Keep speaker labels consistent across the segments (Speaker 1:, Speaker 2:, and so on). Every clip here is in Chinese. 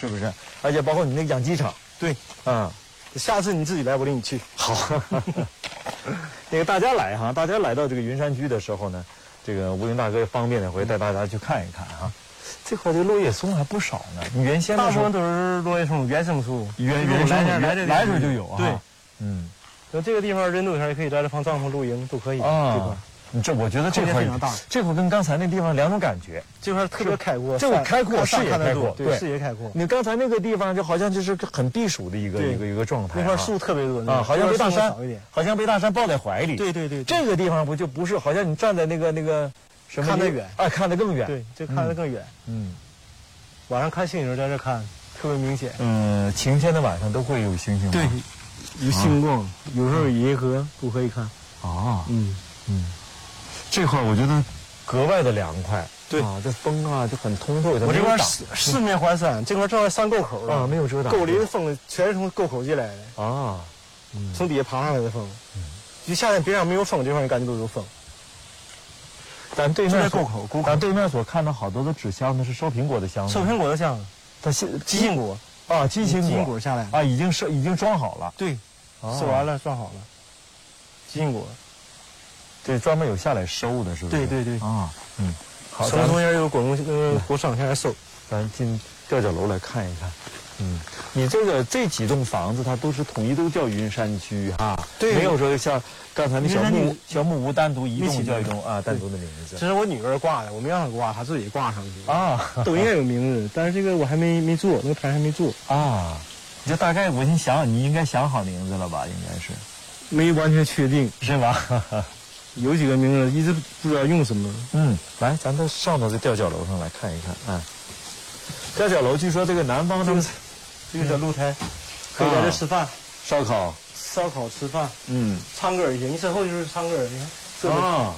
Speaker 1: 是不是？而且包括你那个养鸡场，
Speaker 2: 对，
Speaker 1: 啊，
Speaker 2: 下次你自己来，我领你去。
Speaker 1: 好。那个大家来哈，大家来到这个云山居的时候呢，这个吴云大哥方便的会带大家去看一看哈。这块这个落叶松还不少呢，你原先
Speaker 2: 大部分都是落叶松原生树，
Speaker 1: 原生来时就有啊。
Speaker 2: 对，
Speaker 1: 嗯，
Speaker 2: 那这个地方人多天也可以在这放帐篷露营都可以。
Speaker 1: 啊，我觉得这块
Speaker 2: 非常大，
Speaker 1: 这块跟刚才那地方两种感觉，
Speaker 2: 这块特别开阔，
Speaker 1: 这块开阔，视野开阔，
Speaker 2: 对，视野开阔。
Speaker 1: 你刚才那个地方就好像就是很避暑的一个状态，
Speaker 2: 那块树特别多
Speaker 1: 啊，好像被大山抱在怀里。
Speaker 2: 对，
Speaker 1: 这个地方不是，好像你站在那个什么
Speaker 2: 看得远，
Speaker 1: 啊，看得更远。
Speaker 2: 对，就看得更远。嗯，晚上看星星在这看特别明显。
Speaker 1: 晴天的晚上都会有星星吗？
Speaker 2: 对，有星光，有时候有银河都可以看。
Speaker 1: 啊，这块我觉得格外的凉快。
Speaker 2: 对
Speaker 1: 啊，这风啊就很通透。
Speaker 2: 我这块四面环山，这块正好山沟口
Speaker 1: 啊，没有遮挡。
Speaker 2: 沟里的风全是从沟口进来的
Speaker 1: 啊，
Speaker 2: 从底下爬上来的风。就夏天边上没有风，这块你感觉都有风。
Speaker 1: 咱对面
Speaker 2: 沟口，
Speaker 1: 咱对面所看到好多的纸箱子是收苹果的箱子。
Speaker 2: 收苹果的箱子，
Speaker 1: 它
Speaker 2: 鸡心果
Speaker 1: 啊，鸡心
Speaker 2: 果下来
Speaker 1: 啊，已经装好了。
Speaker 2: 对，收完了装好了。鸡心果，
Speaker 1: 这专门有下来收的，是不是？
Speaker 2: 对
Speaker 1: 啊，好，
Speaker 2: 从中间有果上下来收。
Speaker 1: 咱进吊脚楼来看一看。你这几栋房子它都是统一都叫云山居哈，
Speaker 2: 对，
Speaker 1: 没有说像刚才那小木屋单独一栋叫一栋啊单独的名字。
Speaker 2: 这是我女儿挂的，我没让她挂，她自己挂上去
Speaker 1: 啊，
Speaker 2: 都应该有名字，但是这个我还没做，那个牌还没做
Speaker 1: 啊。你就大概我先想，你应该想好名字了吧？应该是
Speaker 2: 没完全确定，
Speaker 1: 是吧？
Speaker 2: 有几个名字一直不知道用什么。
Speaker 1: 来，咱到上头这吊脚楼上来看一看啊。吊脚楼据说这个南方
Speaker 2: 这个小露台，可以在这吃饭，
Speaker 1: 烧烤
Speaker 2: 吃饭，唱歌也行。你身后就是唱歌，你看
Speaker 1: 啊，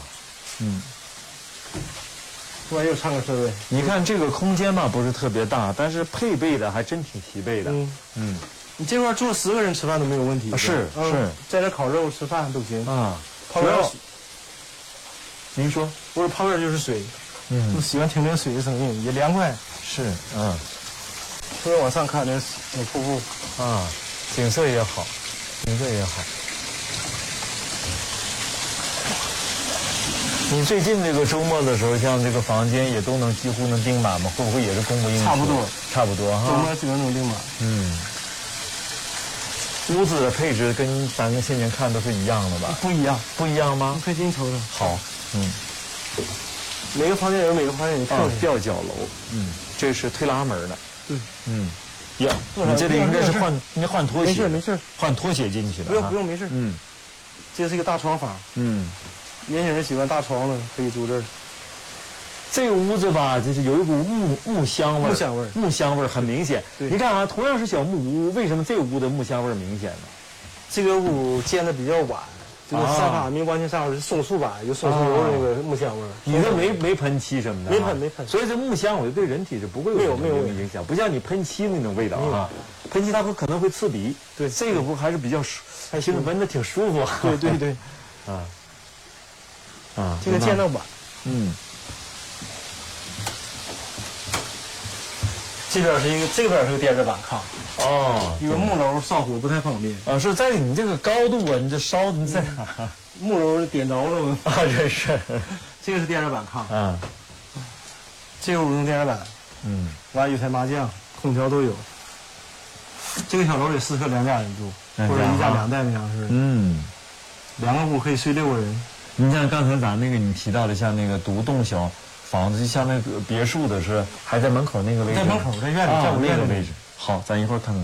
Speaker 2: 突然又唱歌设备。
Speaker 1: 你看这个空间吧，不是特别大，但是配备的还真挺齐备的。
Speaker 2: 你这块坐10个人吃饭都没有问题。
Speaker 1: 是，
Speaker 2: 在这烤肉吃饭都行
Speaker 1: 啊。
Speaker 2: 旁边，
Speaker 1: 您说，
Speaker 2: 不是旁边就是水，就喜欢听这水的声音，也凉快。
Speaker 1: 是，
Speaker 2: 特别往上看那瀑布
Speaker 1: 啊，景色也好。你最近这个周末的时候，像这个房间也都几乎能订满吗？会不会也是供不应求？差不多哈。
Speaker 2: 周末基本能订满。
Speaker 1: 屋子的配置跟咱们先前看都是一样的吧？
Speaker 2: 不一样
Speaker 1: 吗？
Speaker 2: 可以进去瞅瞅。
Speaker 1: 好，
Speaker 2: 每个房间有每个房间的特色。
Speaker 1: 吊脚楼，这是推拉门的。
Speaker 2: 对，
Speaker 1: 呀，你这里应该是换拖鞋。
Speaker 2: 没事，
Speaker 1: 换拖鞋进去的。
Speaker 2: 不用，没事。这是一个大床房。年轻人喜欢大床的，可以住这儿。
Speaker 1: 这个屋子吧，就是有一股木香味
Speaker 2: 木香味
Speaker 1: 很明显。你看啊，同样是小木屋，为什么这个屋的木香味明显呢？
Speaker 2: 这个屋建的比较晚，这个沙发没完全沙发是松树板，有松树油那个木香味。
Speaker 1: 你这没喷漆什么的？
Speaker 2: 没喷。
Speaker 1: 所以这木香，我觉得对人体是不会有影响，不像你喷漆那种味道啊。喷漆它可能会刺鼻。
Speaker 2: 对，
Speaker 1: 这个屋还是比较还行，闻着挺舒服。
Speaker 2: 对。这个建的晚。这边是个电热板炕。因为木楼烧火不太方便。
Speaker 1: 是在你这个高度啊，你这烧你在哪？
Speaker 2: 木楼点着了吗？
Speaker 1: 真是。
Speaker 2: 这个是电热板炕。这个屋用电热板。完有台麻将，空调都有。这个小楼也适合2家人住，或者1家2代那样式的。2个屋可以睡6个人。
Speaker 1: 你像刚才咱你提到的，像那个独栋小房子，就像那个别墅的是还在门口那个位置。
Speaker 2: 在门口，在院里，在
Speaker 1: 那个位置。好，咱一会儿看看。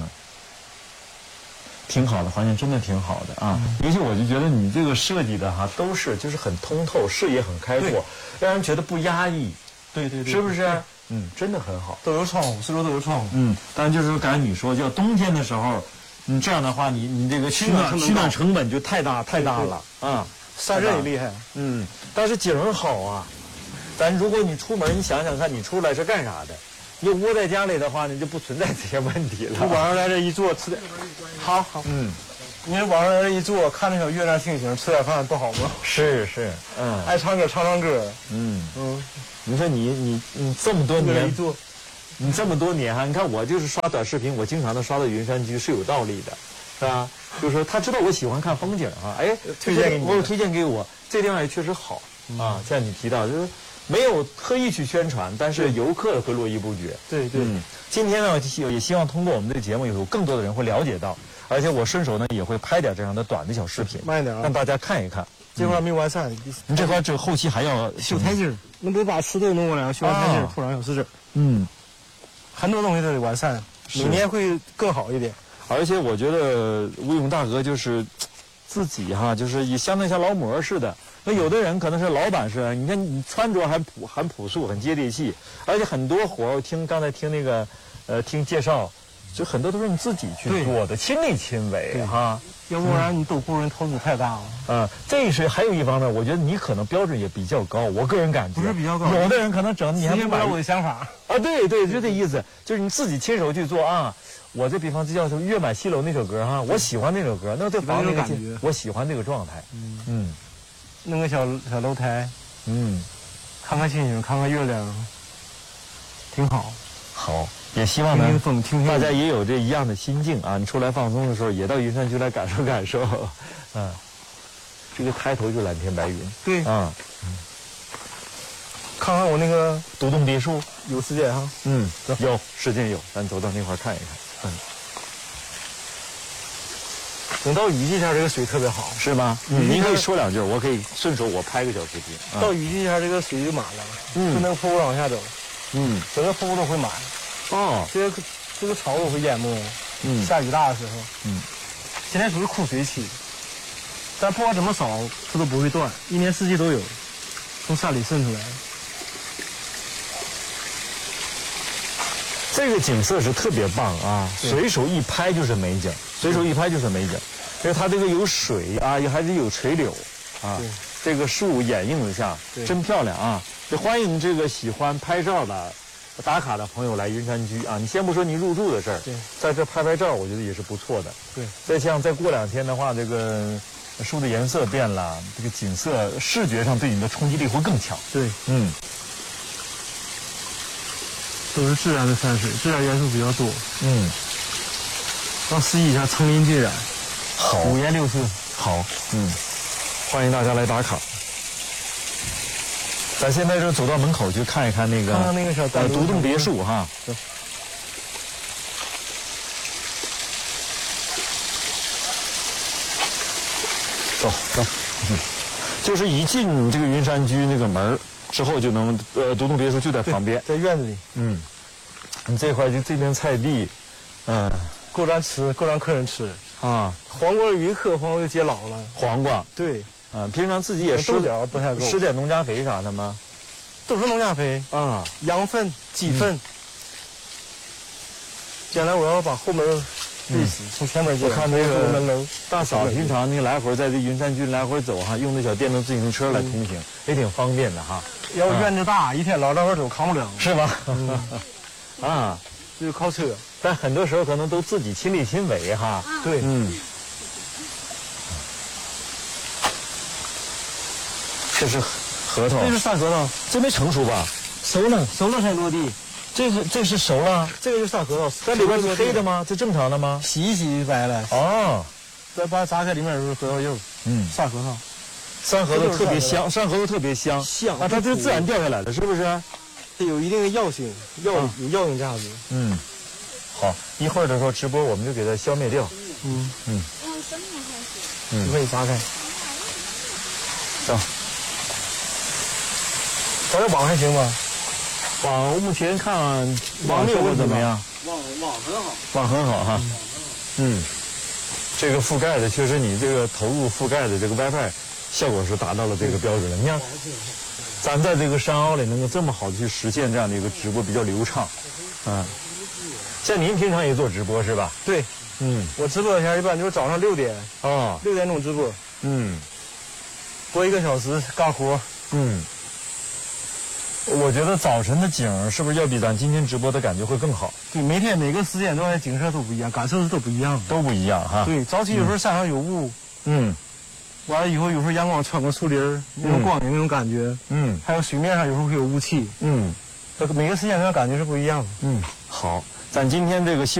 Speaker 1: 挺好的，环境真的挺好的啊！尤其我就觉得你这个设计的都是就是很通透，视野很开阔，让人觉得不压抑。
Speaker 2: 对，
Speaker 1: 是不是？真的很好。
Speaker 2: 都有窗户，四周都有窗户。
Speaker 1: 当然就是说，刚才你说，就冬天的时候，这样的话，你这个取暖成本就太大了啊！
Speaker 2: 散热也厉害。
Speaker 1: 但是景儿好啊。如果你出门，你想想看，你出来是干啥的？你窝在家里的话，你就不存在这些问题了。
Speaker 2: 晚上来这一坐，吃点。好。你晚上来这一坐，看那小月亮星星，吃点饭不好吗？
Speaker 1: 是。
Speaker 2: 爱唱歌唱歌。
Speaker 1: 你说你这么多年， 你这么多年哈，你看我就是刷短视频，我经常的刷到云山居是有道理的，是吧？就是说他知道我喜欢看风景哈，哎，推荐给我，这地方也确实好啊。像你提到，就是没有特意去宣传，但是游客会络绎不绝。
Speaker 2: 对对。
Speaker 1: 今天呢，也希望通过我们这个节目，有更多的人会了解到，而且我顺手呢也会拍点这样的短的小视频，
Speaker 2: 慢一点啊，
Speaker 1: 让大家看一看。
Speaker 2: 这块没完善，
Speaker 1: 你这块这后期还要
Speaker 2: 修台阶儿，那不把石头弄过来，修完台阶儿，铺上小石子。很多东西都得完善，明年会更好一点。
Speaker 1: 而且我觉得吴勇大哥就是自己哈，就是也相当像劳模似的。那有的人可能是老板似的，你看你穿着很朴素，很接地气，而且很多活我刚才听那个听介绍，就很多都是你自己去做的，亲力亲为哈。
Speaker 2: 要不然你都雇人投资太大了。
Speaker 1: 这是还有一方面，我觉得你可能标准也比较高，我个人感觉
Speaker 2: 不是比较高。
Speaker 1: 有的人可能整你还不
Speaker 2: 买我的想法
Speaker 1: 啊，对，就这意思，就是你自己亲手去做啊。我这比方这叫什么《月满西楼》那首歌哈，我喜欢那首歌，那对房那个感觉，我喜欢那个状态。
Speaker 2: 弄个小楼台，看看星星，看看月亮，挺好。
Speaker 1: 好。也希望呢，大家也有这一样的心境啊！你出来放松的时候，也到云山区来感受感受。这个抬头就蓝天白云。
Speaker 2: 对啊，看看我那个
Speaker 1: 独栋别墅，
Speaker 2: 有时间哈。
Speaker 1: 有时间有，咱走到那块看一看。
Speaker 2: 等到雨季下，这个水特别好，
Speaker 1: 是吗？您可以说两句，我可以顺手我拍个小视频。
Speaker 2: 到雨季下，这个水就满了，就那个瀑布往下走，整个瀑布都会满。这个草都会淹没。下雨大的时候。现在属于枯水期，但不管怎么扫，它都不会断，一年四季都有，从山里渗出来。
Speaker 1: 这个景色是特别棒啊！随手一拍就是美景，因为它这个有水啊，也还是有垂柳啊，这个树掩映之下，真漂亮啊！也欢迎这个喜欢拍照的。打卡的朋友来云山居啊，你先不说你入住的事儿，在这拍照，我觉得也是不错的。再过2天的话，这个树的颜色变了，这个景色视觉上对你的冲击力会更强。
Speaker 2: 都是自然的山水，自然元素比较多。到11以下层林尽染，
Speaker 1: 好，
Speaker 2: 五颜六色。
Speaker 1: 好，欢迎大家来打卡。咱现在就走到门口去看一看那个
Speaker 2: 小
Speaker 1: 独栋别墅哈。走，就是一进这个云山居那个门之后，就能独栋别墅就在旁边，
Speaker 2: 在院子里。
Speaker 1: 你这块就这片菜地，
Speaker 2: 够咱吃，够咱客人吃
Speaker 1: 啊。
Speaker 2: 黄瓜鱼客，黄瓜就结老了。
Speaker 1: 黄瓜，
Speaker 2: 对。
Speaker 1: 平常自己也施点农家肥啥的吗？
Speaker 2: 都是农家肥啊，羊粪、鸡粪。将来我要把后门立死，从前门进。
Speaker 1: 我看那个大嫂平常那来回在这云山居来回走哈，用那小电动自行车来通行，也挺方便的哈。
Speaker 2: 要院子大，一天老来回走扛不了，
Speaker 1: 是吧？
Speaker 2: 就靠车，
Speaker 1: 但很多时候可能都自己亲力亲为哈。
Speaker 2: 对，
Speaker 1: 这是核桃，
Speaker 2: 这是山核桃，
Speaker 1: 这没成熟吧？
Speaker 2: 熟了才落地。
Speaker 1: 这是熟了，
Speaker 2: 这个就是山核桃，
Speaker 1: 在里边是黑的吗？这正常的吗？
Speaker 2: 洗一洗白了。再把它炸开，里面是核桃柚。山核桃，
Speaker 1: 山核桃特别香，香啊！它这是自然掉下来的，是不是？
Speaker 2: 它有一定的药性，有药用价值。
Speaker 1: 好，一会儿的时候直播我们就给它消灭掉。
Speaker 2: 可以炸开。
Speaker 1: 走。
Speaker 2: 咱这网还行吗？
Speaker 1: 网目前看网效果怎么样？
Speaker 2: 网很好。
Speaker 1: 网很好哈。这个覆盖的确实你这个投入覆盖的这个 WiFi 效果是达到了这个标准了。你看，咱在这个山凹里能够这么好的去实现这样的一个直播比较流畅。像您平常也做直播是吧？
Speaker 2: 对。我直播前一般就是早上6点。6点钟直播。播1个小时干活。
Speaker 1: 我觉得早晨的景是不是要比咱今天直播的感觉会更好？
Speaker 2: 对，每天每个时间段的景色都不一样，感受都不一样，
Speaker 1: 都不一样哈。
Speaker 2: 对，早起有时候山上有雾，完了以后有时候阳光穿过树林那种光影那种感觉，还有水面上有时候会有雾气， 每个时间段感觉是不一样的。
Speaker 1: 好，咱今天这个